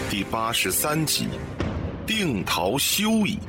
第83集，定陶休矣。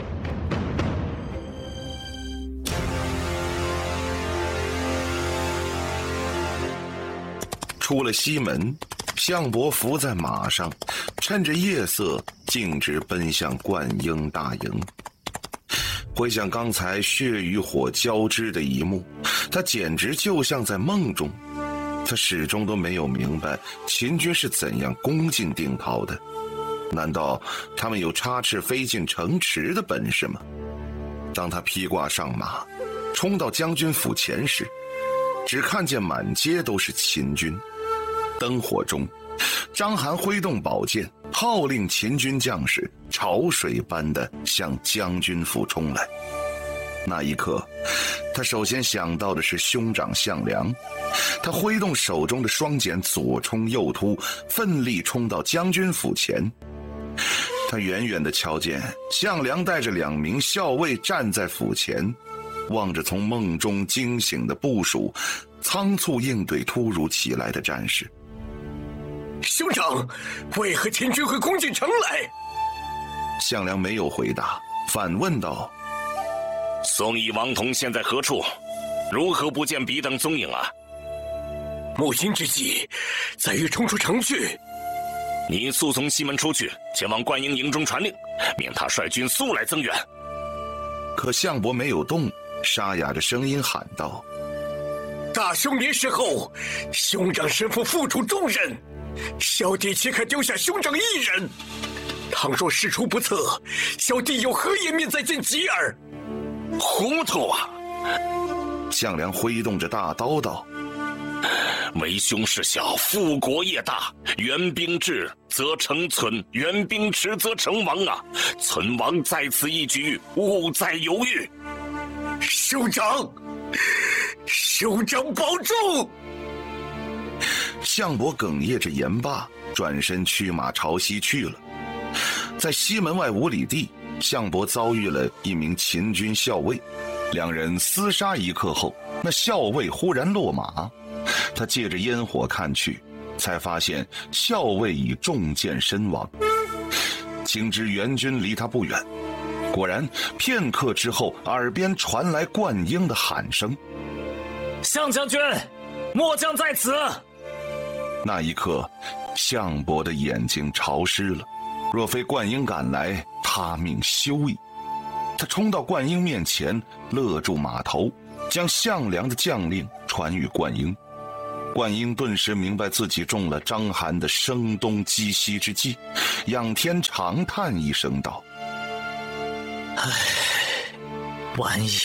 出了西门，项伯伏在马上，趁着夜色径直奔向灌婴大营。回想刚才血与火交织的一幕，他简直就像在梦中。他始终都没有明白秦军是怎样攻进定陶的，难道他们有插翅飞进城池的本事吗？当他披挂上马冲到将军府前时，只看见满街都是秦军。灯火中，章邯挥动宝剑，号令秦军将士潮水般地向将军府冲来。那一刻，他首先想到的是兄长项梁。他挥动手中的双锏，左冲右突，奋力冲到将军府前。他远远地瞧见项梁带着2名校尉站在府前，望着从梦中惊醒的部属，仓促应对突如其来的战事。 兄长，为何秦军会攻进城来？ 项梁没有回答，反问道： 宋义、王同现在何处？如何不见彼等踪影啊？ 木心之计，在于冲出城去。 你速从西门出去，前往灌婴营中传令，命他率军速来增援。 可项伯没有动，沙哑着声音喊道： 大兄离世后，兄长身负负主重任，小弟岂可丢下兄长一人？倘若事出不测，小弟有何颜面再见吉儿？ 糊涂啊！ 项梁挥动着大刀道： 为兄事小，复国业大，援兵至则成存，援兵迟则成亡啊！存亡在此一举，勿再犹豫。 兄长，兄长保重！ 项伯哽咽着言罢，转身驱马朝西去了。在西门外5里地，项伯遭遇了一名秦军校尉，两人厮杀一刻后，那校尉忽然落马。他借着烟火看去，才发现校尉已中箭身亡。请知援军离他不远，果然片刻之后，耳边传来灌婴的喊声： 项将军，末将在此。 那一刻，项伯的眼睛潮湿了。若非灌婴赶来，他命休矣。他冲到灌婴面前，勒住马头，将项梁的将令传与灌婴。灌婴顿时明白自己中了章邯的声东击西之计，仰天长叹一声道： 唉，晚矣，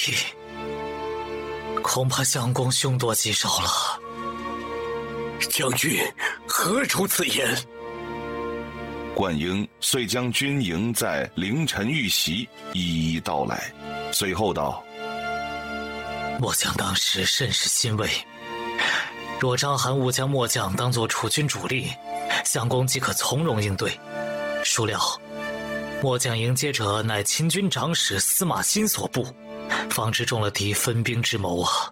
恐怕相公凶多吉少了。 将军何出此言？ 灌婴遂将军营在凌晨遇袭一一道来，随后道： 末将当时甚是欣慰，若章邯误将末将当作楚军主力，相公即可从容应对。孰料末将迎接者乃秦军长史司马欣所部，方知中了敌分兵之谋啊！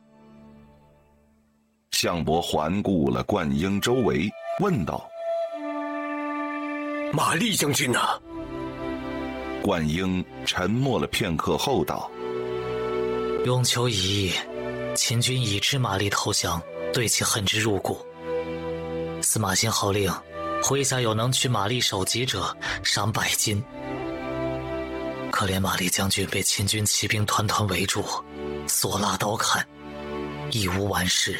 项伯环顾了灌婴周围，问道： 马立将军呢？ 灌婴沉默了片刻后道： 雍丘一役，秦军已知马立投降，对其恨之入骨。司马欣号令，麾下有能取马立首级者，赏100金。可怜马立将军被秦军骑兵团团围住，所拉刀砍，亦无完事。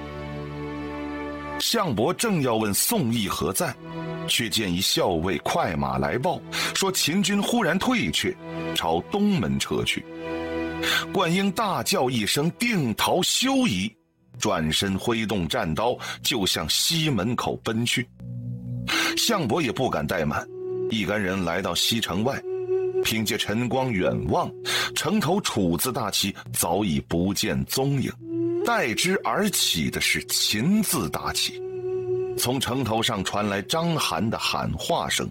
项伯正要问宋义何在，却见一校尉快马来报，说秦军忽然退却，朝东门撤去。灌婴大叫一声：定陶休矣！转身挥动战刀，就向西门口奔去。项伯也不敢怠慢，一干人来到西城外，凭借晨光远望，城头楚字大旗早已不见踪影，代之而起的是秦字大旗。从城头上传来章邯的喊话声：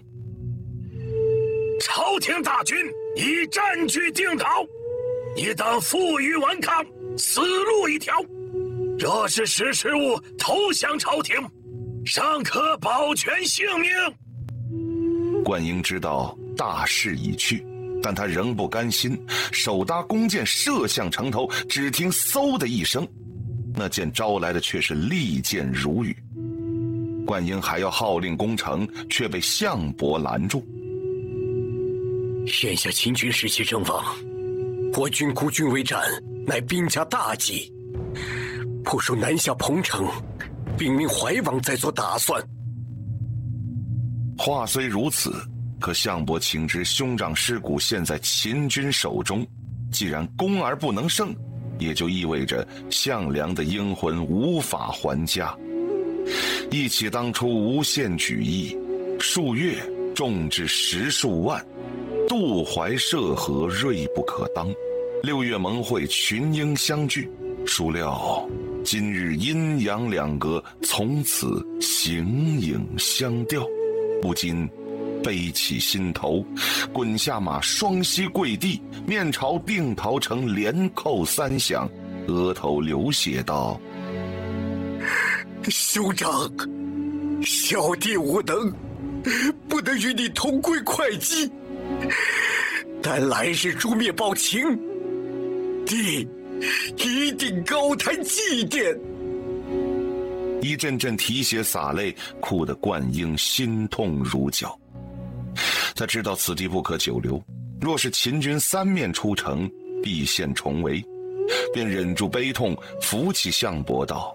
朝廷大军已占据定陶，你等负隅顽抗，死路一条。若是识时务投降朝廷，尚可保全性命。 灌婴知道大势已去，但他仍不甘心，手搭弓箭射向城头，只听嗖的一声，那箭招来的却是利箭如雨。灌婴还要号令攻城，却被项伯拦住。 眼下秦军士气正旺，我军孤军为战，乃兵家大忌。不如南下彭城，兵民怀王再做打算。 话虽如此，可项伯情知兄长尸骨现在秦军手中，既然攻而不能胜，也就意味着项梁的英魂无法还家。忆起当初无限举义，数月众至10数万，渡淮涉河，锐不可当。6月盟会，群英相聚，孰料今日阴阳两隔，从此形影相吊，不禁悲起心头，滚下马，双膝跪地，面朝定陶城，连叩3响，额头流血道： 兄长，小弟无能，不能与你同归会稽，但来日诛灭暴秦，弟一定高抬祭奠。 一阵阵啼血洒泪，哭得灌婴心痛如绞。他知道此地不可久留，若是秦军3面出城，必现重围，便忍住悲痛，扶起项伯道：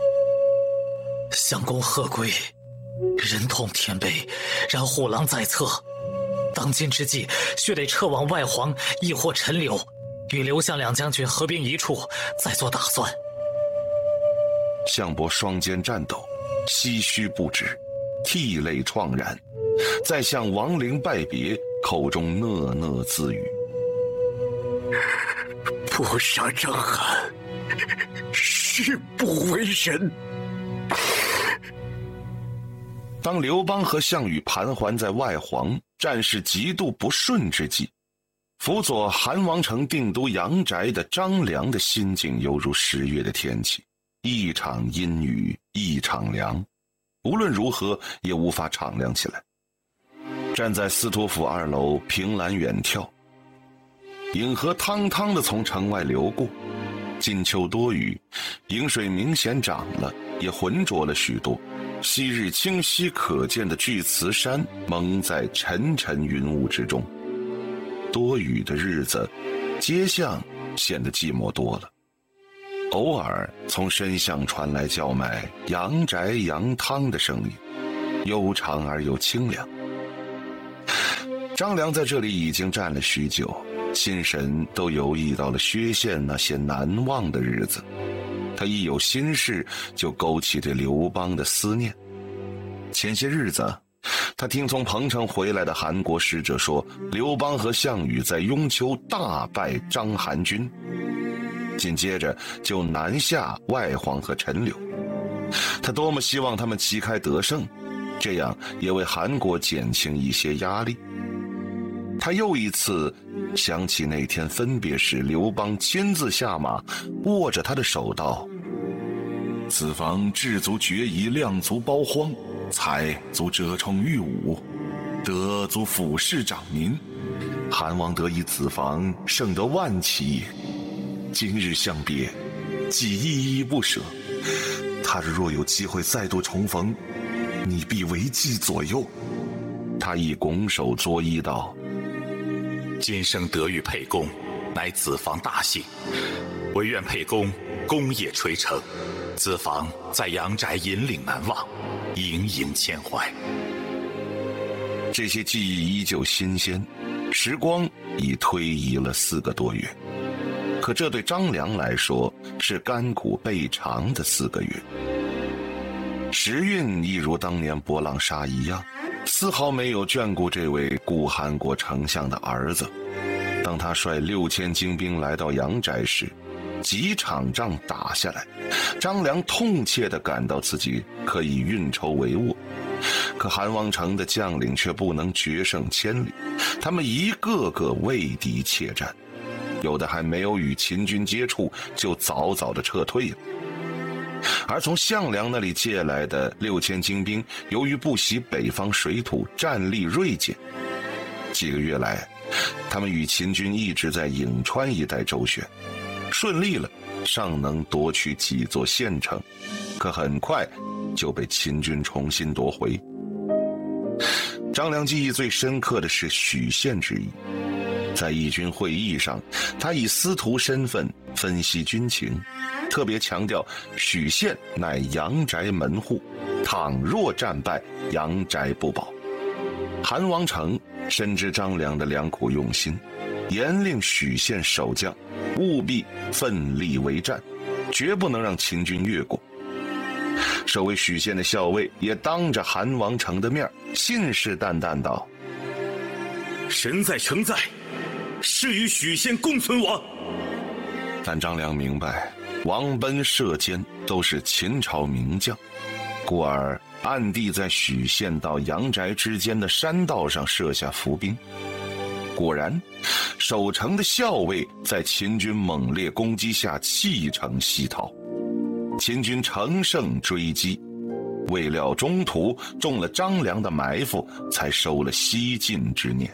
相公贺归，人痛天悲，然虎狼在侧，当今之计，须得撤往外黄，亦或陈留，与刘项两将军合兵一处，再做打算。 项伯双肩颤抖，唏嘘不止，涕泪怆然，再向亡灵拜别，口中讷讷自语： 不杀张邯，誓不为人。 当刘邦和项羽盘桓在外黄，战事极度不顺之际，辅佐韩王城定都阳翟的张良的心境犹如10月的天气，一场阴雨一场凉，无论如何也无法敞亮起来。站在司徒府2楼，凭栏远眺，颍河汤汤地从城外流过，今秋多雨，颍水明显涨了，也浑浊了许多。昔日清晰可见的巨慈山蒙在沉沉云雾之中，多雨的日子，街巷显得寂寞多了。偶尔从深巷传来叫卖阳翟羊汤的声音，悠长而又清凉。张良在这里已经站了许久，心神都游弋到了薛县那些难忘的日子。他一有心事，就勾起对刘邦的思念。前些日子，他听从彭城回来的韩国使者说，刘邦和项羽在雍丘大败章邯军，紧接着就南下外黄和陈留。他多么希望他们旗开得胜，这样也为韩国减轻一些压力。他又一次想起那天分别时，刘邦亲自下马，握着他的手道：子房志足决疑，量足包荒，才足折冲御武，德足俯视长民。韩王得以子房，胜得万骑也。今日相别，既依依不舍，他日若有机会再度重逢，你必为计左右。他亦拱手作揖道： 今生得遇沛公，乃子房大幸，唯愿沛公功业垂成，子房在阳翟引领难忘，盈盈牵怀。 这些记忆依旧新鲜，时光已推移了4个多月，可这对张良来说是甘苦备尝的4个月。时运亦如当年博浪沙一样，丝毫没有眷顾这位故韩国丞相的儿子。当他率6000精兵来到阳翟时，几场仗打下来，张良痛切地感到自己可以运筹帷幄，可韩王城的将领却不能决胜千里，他们一个个畏敌怯战，有的还没有与秦军接触就早早地撤退了。 而从项梁那里借来的6000精兵，由于不习北方水土，战力锐减。几个月来，他们与秦军一直在颍川一带周旋，顺利了，尚能夺取几座县城，可很快就被秦军重新夺回。张良记忆最深刻的是许县之役，在义军会议上，他以司徒身份分析军情，特别强调许县乃阳宅门户，倘若战败，阳宅不保。韩王成深知张良的良苦用心，严令许县守将务必奋力为战，绝不能让秦军越过。守卫许县的校尉也当着韩王成的面信誓旦旦道： 神在城在，誓与许县共存亡。 但张良明白，王贲、射监都是秦朝名将，故而暗地在许县到阳宅之间的山道上设下伏兵。果然，守城的校尉在秦军猛烈攻击下弃城西逃，秦军乘胜追击，未料中途中了张良的埋伏，才收了西进之念。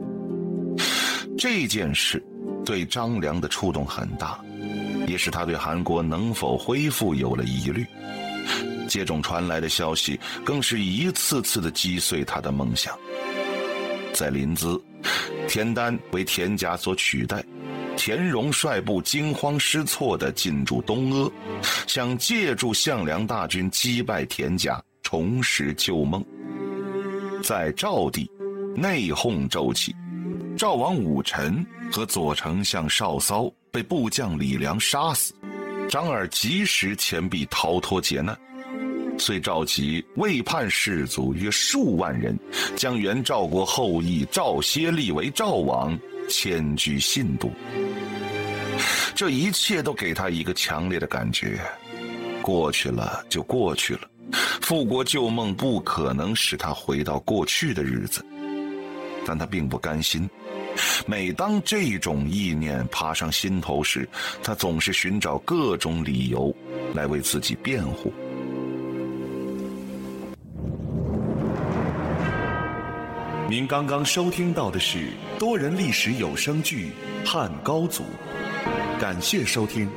这件事对张良的触动很大，也使他对韩国能否恢复有了疑虑。接踵传来的消息更是一次次地击碎他的梦想。在临淄，田丹为田甲所取代，田荣率部惊慌失措地进驻东阿，想借助项梁大军击败田甲，重拾旧梦。在赵地，内讧骤起，赵王武臣和左丞相邵骚被部将李良杀死，张耳及时前避逃脱劫难，遂召集魏叛士卒约数万人，将原赵国后裔赵歇立为赵王，迁居信都。这一切都给他一个强烈的感觉：过去了就过去了，复国旧梦不可能使他回到过去的日子。但他并不甘心，每当这种意念爬上心头时，他总是寻找各种理由来为自己辩护。 您刚刚收听到的是多人历史有声剧《汉高祖》，感谢收听。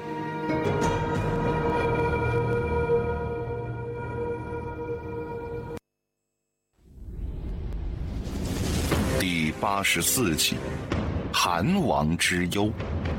第84集，韩王之忧。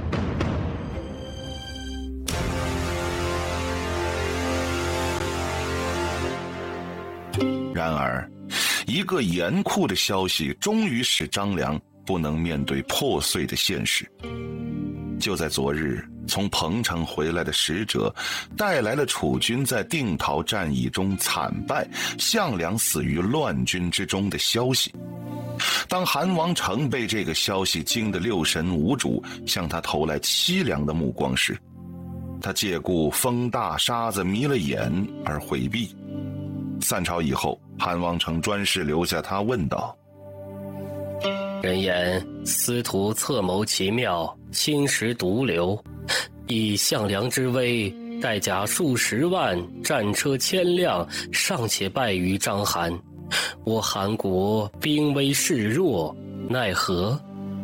然而，一个严酷的消息终于使张良不能面对破碎的现实。就在昨日，从彭城回来的使者带来了楚军在定陶战役中惨败，项梁死于乱军之中的消息。当韩王成被这个消息惊得六神无主，向他投来凄凉的目光时，他借故风大沙子迷了眼而回避。散朝以后，韩王成专事留下他，问道： 人言司徒策谋奇妙，侵蚀毒瘤，以项梁之威，带甲数十万，战车千辆，尚且败于章邯。我韩国兵微势弱，奈何？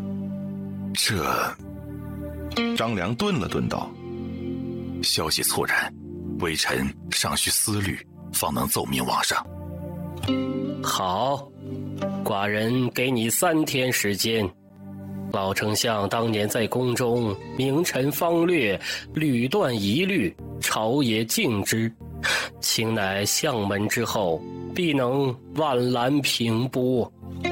张良顿了顿道： 消息错然，微臣尚需思虑，方能奏明王上。 好，寡人给你3天时间。老丞相当年在宫中明臣方略，屡断疑虑，朝野敬之，卿乃相门之后，必能万难平波。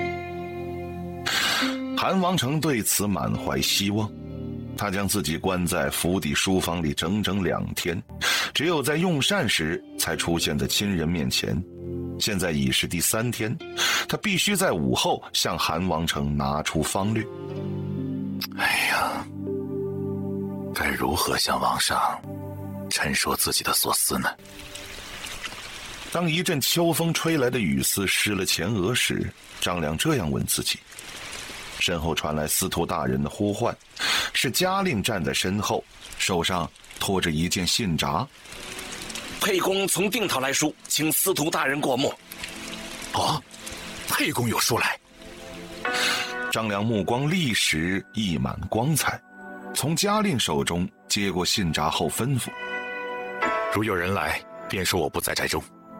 韩王成对此满怀希望，他将自己关在府邸书房里整整2天，只有在用膳时才出现在亲人面前。现在已是第3天，他必须在午后向韩王成拿出方略。 哎呀，该如何向王上陈说自己的所思呢？ 当一阵秋风吹来的雨丝湿了前额时，张良这样问自己。身后传来司徒大人的呼唤，是嘉令站在身后，手上托着一件信札。 沛公从定陶来书，请司徒大人过目。 哦，沛公有书来。 张良目光立时溢满光彩，从嘉令手中接过信札后吩咐： 如有人来，便说我不在寨中。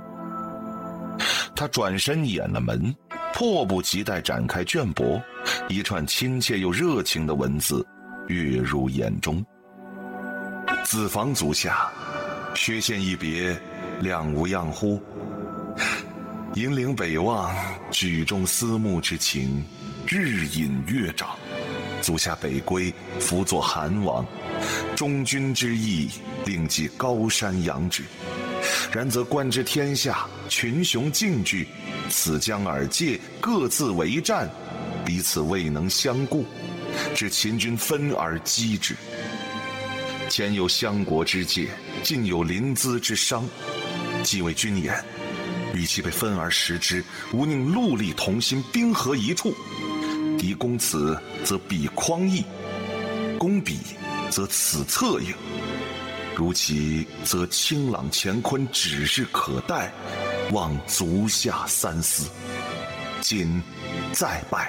他转身掩了门，迫不及待展开卷帛，一串亲切又热情的文字跃入眼中。子房足下，薛县一别，两无恙乎？银陵北望，举重思慕之情日隐月长。足下北归，辅佐韩王，忠君之意，令继高山仰止。然则观之天下，群雄竞聚，此将尔界各自为战，彼此未能相顾，致秦军分而击之。前有相国之戒，近有临淄之伤，既为君言，与其被分而食之，吾宁戮力同心，兵合一处。敌攻此，则彼匡益；攻彼，则此策应。如其，则清朗乾坤，指日可待，望足下三思。今再拜，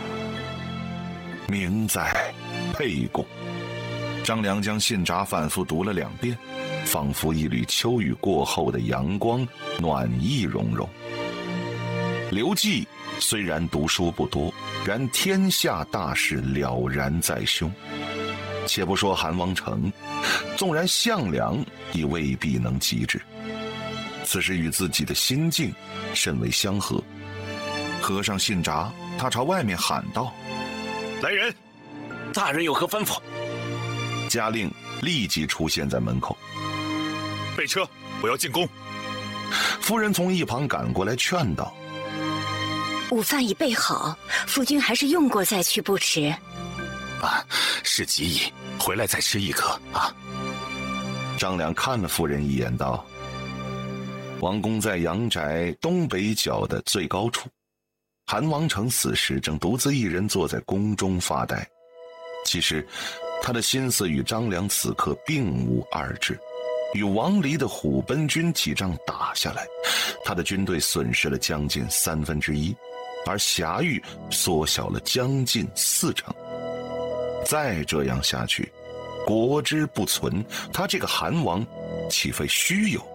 明在沛公。张良将信札反复读了2遍，仿佛一缕秋雨过后的阳光，暖意融融。刘季虽然读书不多，然天下大事了然在胸。且不说韩王成，纵然项梁亦未必能及之。此事与自己的心境甚为相合。合上信札，他朝外面喊道： 来人！ 大人有何吩咐？ 嘉令立即出现在门口。 备车，我要进宫。 夫人从一旁赶过来劝道： 午饭已备好，夫君还是用过再去不迟。 啊，是极矣，回来再吃一颗啊。 张良看了夫人一眼，道：王宫在阳宅东北角的最高处，韩王成死时正独自一人坐在宫中发呆。其实他的心思与张良此刻并无二致。与王离的虎贲军几仗打下来，他的军队损失了将近1/3，而辖域缩小了将近40%。再这样下去，国之不存，他这个韩王岂非虚有？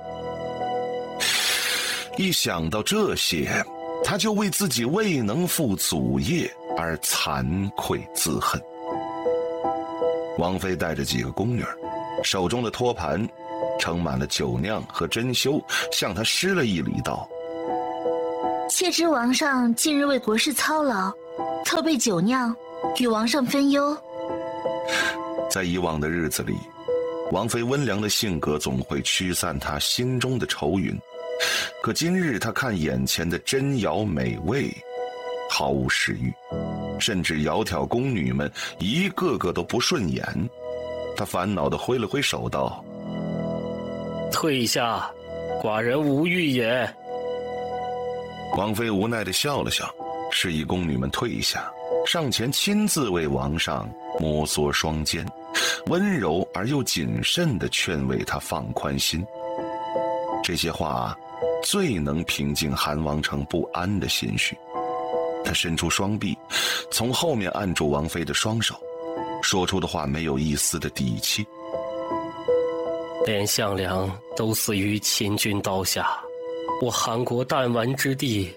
一想到这些，他就为自己未能负祖业而惭愧自恨。王妃带着几个宫女，手中的托盘盛满了酒酿和珍馐，向他施了一礼，道： 妾知王上近日为国事操劳，特备酒酿与王上分忧。 在以往的日子里，王妃温良的性格总会驱散他心中的愁云，可今日他看眼前的珍肴美味，毫无食欲，甚至窈窕宫女们一个个都不顺眼。他烦恼地挥了挥手，道： 退下，寡人无欲也。 王妃无奈地笑了笑，示意宫女们退下，上前亲自为王上摩挲双肩，温柔而又谨慎地劝慰他放宽心。这些话最能平静韩王成不安的心绪。他伸出双臂，从后面按住王妃的双手，说出的话没有一丝的底气。 连项梁都死于秦军刀下，我韩国弹丸之地。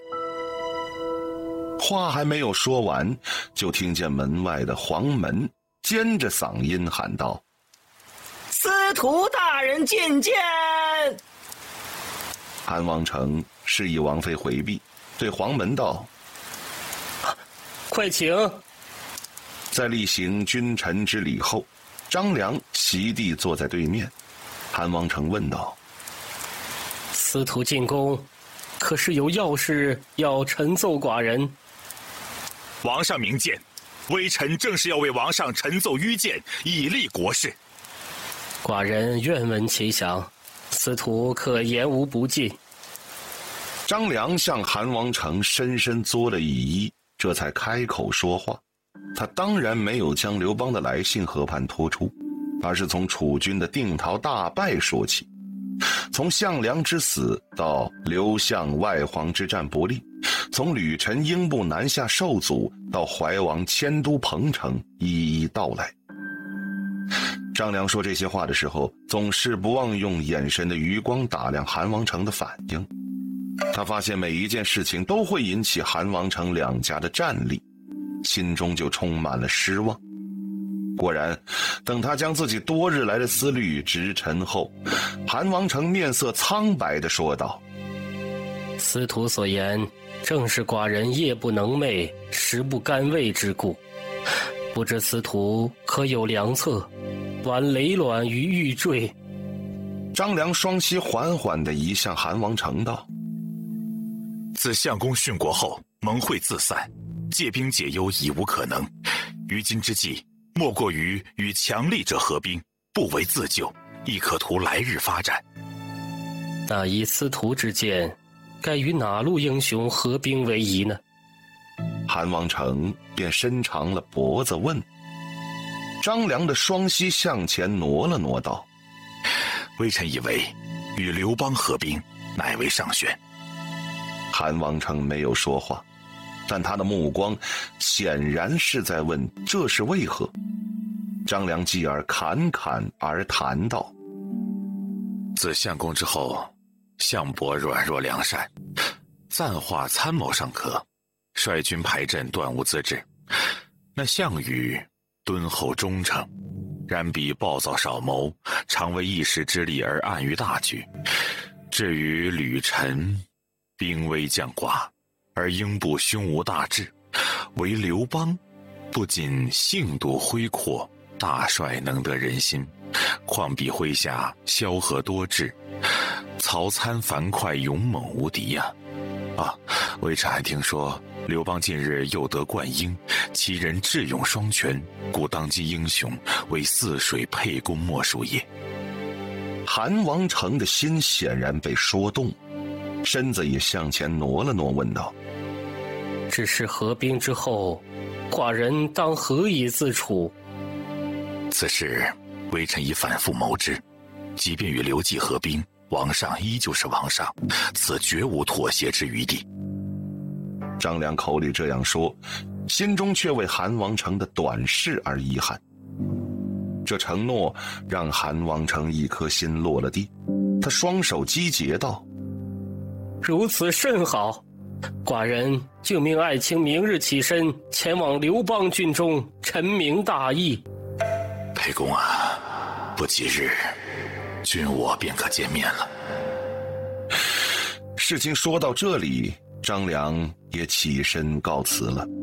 话还没有说完，就听见门外的黄门尖着嗓音喊道： 司徒大人觐见。 韩王成示意王妃回避，对黄门道： 快请。 在例行君臣之礼后，张良席地坐在对面。韩王成问道： 司徒进宫，可是有要事要陈奏寡人？ 王上明鉴，微臣正是要为王上陈奏愚谏，以立国事。 寡人愿闻其详，司徒可言无不尽。 张良向韩王成深深作了一揖，这才开口说话。他当然没有将刘邦的来信和盘托出，而是从楚军的定陶大败说起。 从项梁之死到刘项外黄之战不利，从吕臣英布南下受阻到怀王迁都彭城，一一道来。张良说这些话的时候，总是不忘用眼神的余光打量韩王成的反应。他发现每一件事情都会引起韩王成两家的战力，心中就充满了失望。果然，等他将自己多日来的思虑直陈后，韩王成面色苍白地说道： 司徒所言，正是寡人夜不能寐，食不甘味之故。不知司徒可有良策，挽雷卵于玉坠？ 张良双膝缓缓地移向韩王成道： 自相公殉国后，盟会自散，借兵解忧已无可能。于今之计，莫过于与强力者合兵，不为自救，亦可图来日发展。 那依司徒之见，该与哪路英雄合兵为宜呢？ 韩王成便伸长了脖子问。张良的双膝向前挪了挪道： 微臣以为与刘邦合兵乃为上选。 韩王成没有说话，但他的目光显然是在问这是为何。张良继而侃侃而谈道： 自相公之后，项伯软弱良善，暂化参谋尚可，率军排阵断无资质。那项羽敦厚忠诚，然彼暴躁少谋，常为一时之利而暗于大局。至于吕臣，兵微将寡，而英布胸无大志，唯刘邦不仅性度恢阔，大帅能得人心，况比麾下萧何多智，曹参樊哙勇猛无敌呀！微臣还听说刘邦近日又得冠英，其人智勇双全，故当今英雄为泗水沛公莫属也。 韩王成的心显然被说动，身子也向前挪了挪，问道： 只是合兵之后，寡人当何以自处？ 此事微臣已反复谋之，即便与刘季合兵，王上依旧是王上，此绝无妥协之余地。 张良口里这样说，心中却为韩王成的短视而遗憾。这承诺让韩王成一颗心落了地，他双手击节道： 如此甚好，寡人就命爱卿明日起身前往刘邦军中，陈明大义。 沛公啊，不几日，君我便可见面了。 事情说到这里，张良也起身告辞了。